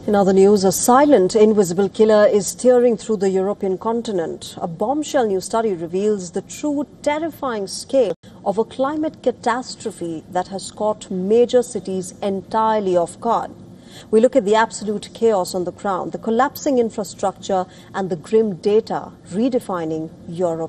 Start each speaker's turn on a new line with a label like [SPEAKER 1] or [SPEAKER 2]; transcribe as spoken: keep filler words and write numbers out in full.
[SPEAKER 1] In other news, a silent, invisible killer is tearing through the European continent. A bombshell new study reveals the true terrifying scale of a climate catastrophe that has caught major cities entirely off guard. We look at the absolute chaos on the ground, the collapsing infrastructure and the grim data redefining Europe.